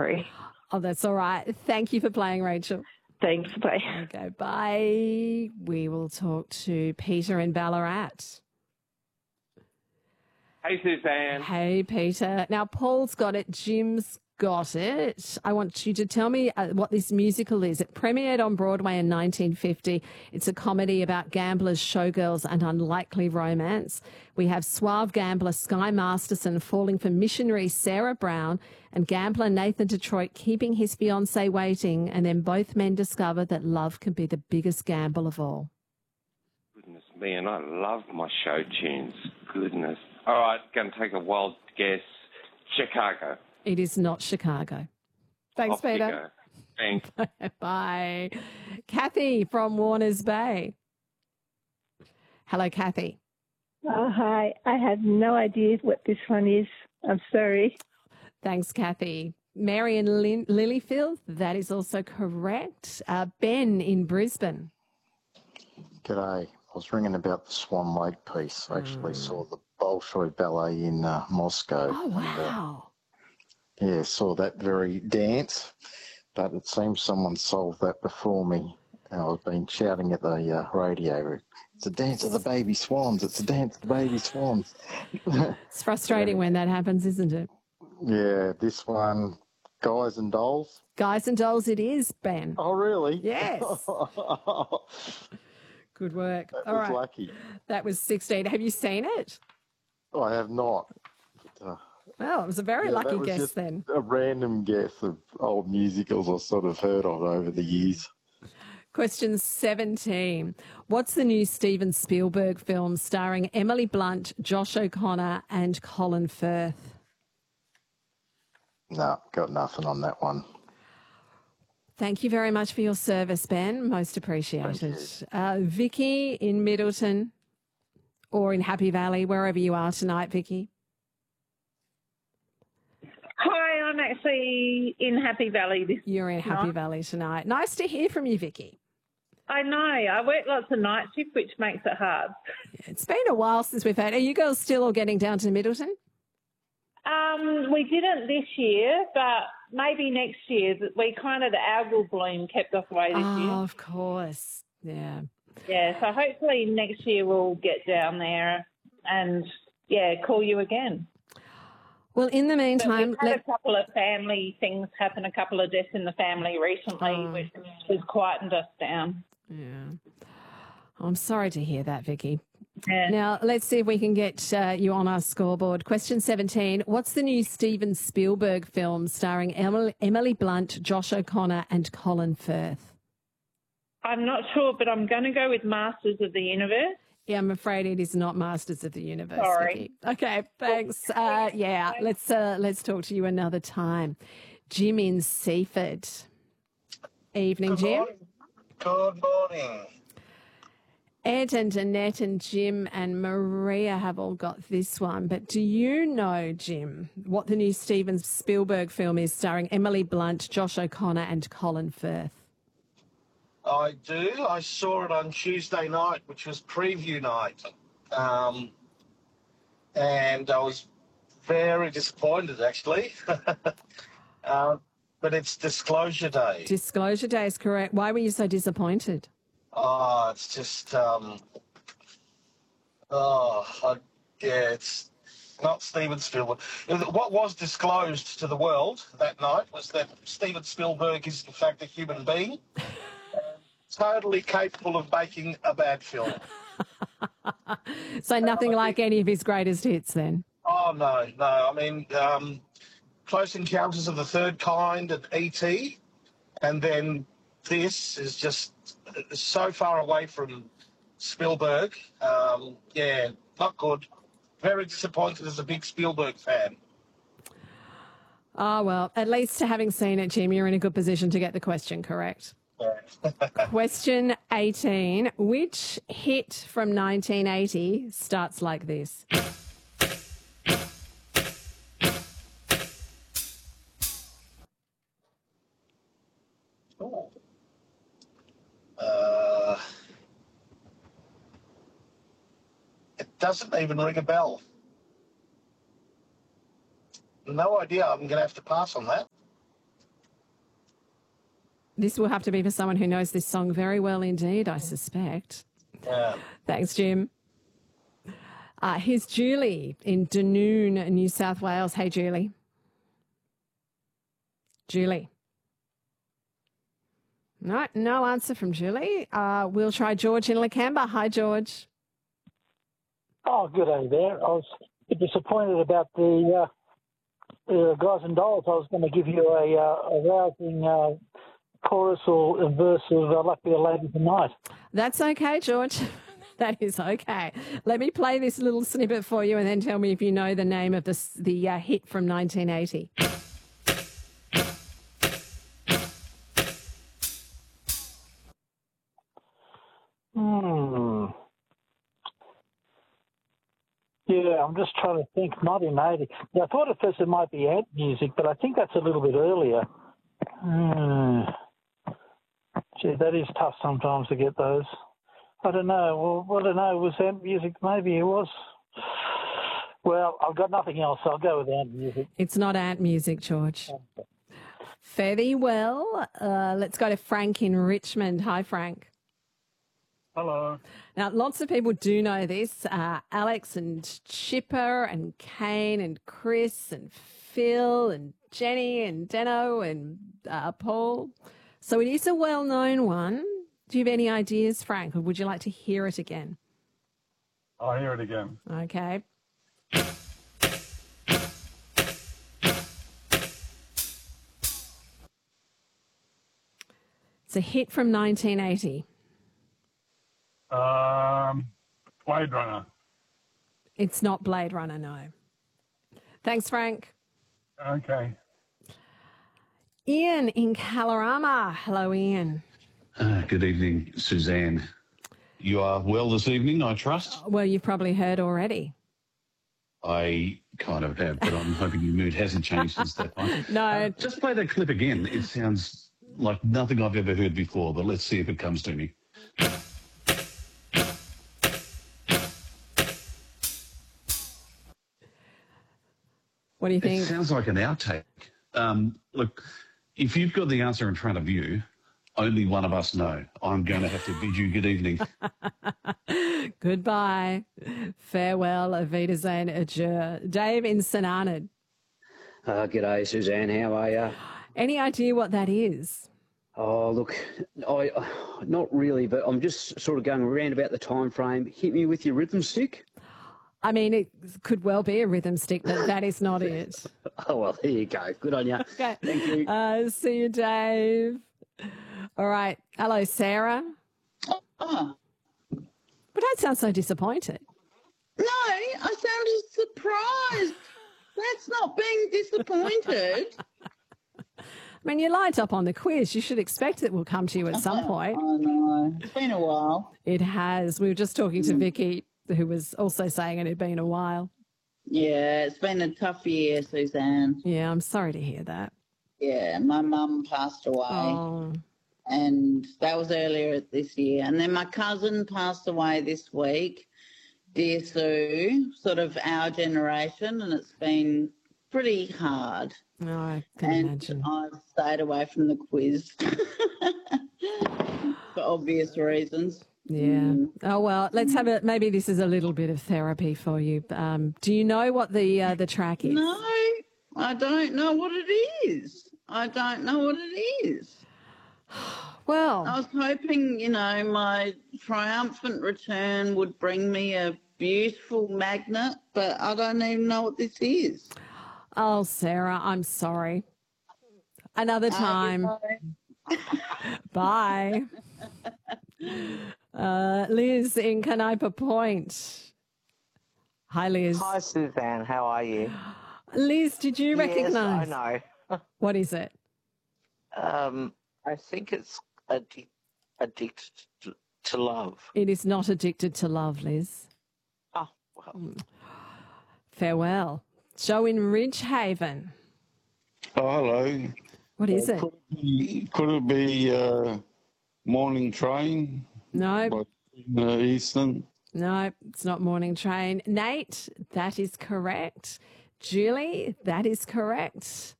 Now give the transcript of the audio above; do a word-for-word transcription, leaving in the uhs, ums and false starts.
sorry. Oh, that's all right. Thank you for playing, Rachel. Thanks, bye. Okay, bye. We will talk to Peter in Ballarat. Hey, Suzanne. Hey, Peter. Now, Paul's got it. Jim's got it. I want you to tell me uh, what this musical is. It premiered on Broadway in nineteen fifty. It's a comedy about gamblers, showgirls, and unlikely romance. We have suave gambler Sky Masterson falling for missionary Sarah Brown and gambler Nathan Detroit keeping his fiancée waiting, and then both men discover that love can be the biggest gamble of all. Goodness me, and I love my show tunes. Goodness. All right, going to take a wild guess. Chicago. It is not Chicago. Thanks, Off you Peter. go. Thanks. Bye. Kathy from Warners Bay. Hello, Kathy. Oh, hi. I have no idea what this one is. I'm sorry. Thanks, Kathy. Mary in Lin- Lilyfield, that is also correct. Uh, Ben in Brisbane. G'day. I was ringing about the Swan Lake piece. I actually mm. saw the Bolshoi Ballet in uh, Moscow. Oh, wow. And, uh, yeah, saw that very dance, but it seems someone solved that before me. And I've been shouting at the uh, radio, it's a dance of the baby swans, it's a dance of the baby swans. It's frustrating yeah. when that happens, isn't it? Yeah, this one, Guys and Dolls. Guys and Dolls it is, Ben. Oh, really? Yes. Good work. That All was right. lucky. That was sixteen. Have you seen it? Oh, I have not. But, uh, well, it was a very yeah, lucky was guess just then. A random guess of old musicals I've sort of heard of over the years. Question seventeen. What's the new Steven Spielberg film starring Emily Blunt, Josh O'Connor and Colin Firth? No, got nothing on that one. Thank you very much for your service, Ben. Most appreciated. Uh, Vicky in Middleton or in Happy Valley, wherever you are tonight, Vicky. Hi, I'm actually in Happy Valley this You're in Happy night. Valley tonight. Nice to hear from you, Vicky. I know. I work lots of night shift, which makes it hard. It's been a while since we've had... Are you girls still all getting down to Middleton? Um, we didn't this year, but maybe next year. We kind of, the algal bloom kept us away this oh, year. Oh, of course. Yeah. Yeah, so hopefully next year we'll get down there and, yeah, call you again. Well, in the meantime... We've had let... a couple of family things happen, a couple of deaths in the family recently, oh. which has quietened us down. Yeah. I'm sorry to hear that, Vicky. Yeah. Now, let's see if we can get uh, you on our scoreboard. Question seventeen. What's the new Steven Spielberg film starring Emily, Emily Blunt, Josh O'Connor and Colin Firth? I'm not sure, but I'm going to go with Masters of the Universe. Yeah, I'm afraid it is not Masters of the Universe. Sorry. Vicky. Okay, thanks. Uh, yeah, let's uh, let's talk to you another time. Jim in Seaford. Evening, Good Jim. Morning. Good morning. Ed and Annette and Jim and Maria have all got this one. But do you know, Jim, what the new Steven Spielberg film is starring Emily Blunt, Josh O'Connor and Colin Firth? I do. I saw it on Tuesday night, which was preview night. Um, and I was very disappointed, actually. uh, but it's Disclosure Day. Disclosure Day is correct. Why were you so disappointed? Oh, it's just, um, oh, I, yeah, it's not Steven Spielberg. What was disclosed to the world that night was that Steven Spielberg is, in fact, a human being, totally capable of making a bad film. So nothing uh, like any of his greatest hits, then? Oh, no, no. I mean, um, Close Encounters of the Third Kind and E T, and then this is just so far away from Spielberg. Um, yeah, not good. Very disappointed as a big Spielberg fan. Oh, well, at least having seen it, Jim, you're in a good position to get the question correct. Yeah. Question eighteen. Which hit from nineteen eighty starts like this? Oh. Uh, it doesn't even ring a bell. No idea. I'm going to have to pass on that. This will have to be for someone who knows this song very well indeed, I suspect. Yeah. Thanks, Jim. Uh, here's Julie in Dunoon, New South Wales. Hey, Julie. Julie. No, no answer from Julie. Uh, we'll try George in Lakemba. Hi, George. Oh, good day there. I was a bit disappointed about the, uh, the Guys and Dolls. I was going to give you a, uh, a rousing uh, chorus or a verse of uh, Luck Be a Lady Tonight. That's okay, George. That is okay. Let me play this little snippet for you and then tell me if you know the name of this, the uh, hit from nineteen eighty. Hmm. Yeah, I'm just trying to think. nineteen eighty. Yeah, I thought at first it might be ant music, but I think that's a little bit earlier. Hmm. Gee, that is tough sometimes to get those. I don't know. Well, I don't know. Was ant music? Maybe it was. Well, I've got nothing else, so I'll go with ant music. It's not ant music, George. Fare thee well. Uh, let's go to Frank in Richmond. Hi, Frank. Hello. Now, lots of people do know this. Uh, Alex and Chipper and Kane and Chris and Phil and Jenny and Deno and uh, Paul. So it is a well-known one. Do you have any ideas, Frank, or would you like to hear it again? I'll hear it again. Okay. It's a hit from nineteen eighty. Um, Blade Runner. It's not Blade Runner, no. Thanks, Frank. Okay. Ian in Kalorama. Hello, Ian. Uh, good evening, Suzanne. You are well this evening, I trust? Well, you've probably heard already. I kind of have, but I'm hoping your mood hasn't changed since that time. No. Uh, just play that clip again. It sounds like nothing I've ever heard before, but let's see if it comes to me. What do you think? It sounds like an outtake. Um, look, if you've got the answer in front of you, only one of us know. I'm going to have to bid you good evening. Goodbye. Farewell. Auf Wiedersehen. Adieu. Dave in St Arnaud. Uh, g'day, Suzanne. How are you? Any idea what that is? Oh, look, I uh, not really, but I'm just sort of going around about the time frame. Hit me with your rhythm stick. I mean, it could well be a rhythm stick, but that is not it. Oh, well, there you go. Good on you. Okay. Thank you. Uh, see you, Dave. All right. Hello, Sarah. Oh. But don't sound so disappointed. No, I sounded surprised. That's not being disappointed. I mean, you lined up on the quiz. You should expect it will come to you at some point. I know. It's been a while. It has. We were just talking to Vicky, who was also saying it had been a while. Yeah, it's been a tough year, Suzanne. Yeah, I'm sorry to hear that. Yeah, my mum passed away. Oh. And that was earlier this year. And then my cousin passed away this week, dear Sue, sort of our generation, and it's been pretty hard. No, oh, I can and imagine. I've stayed away from the quiz for obvious reasons. Yeah. Mm. Oh, well, let's have a, maybe this is a little bit of therapy for you. Um, do you know what the uh, the track is? No, I don't know what it is. I don't know what it is. Well, I was hoping, you know, my triumphant return would bring me a beautiful magnet, but I don't even know what this is. Oh, Sarah, I'm sorry. Another time. Uh, Bye. Uh, Liz in Canopa Point. Hi, Liz. Hi, Suzanne. How are you? Liz, did you recognise? Yes, I know. What is it? Um, I think it's addic- addicted to, to love. It is not addicted to love, Liz. Oh, well. Farewell. Joe in Ridgehaven. Oh, hello. What is it? Could it be, could it be uh, Morning Train? No. By, uh, Eastern? No, it's not Morning Train. Nate, that is correct. Julie, that is correct.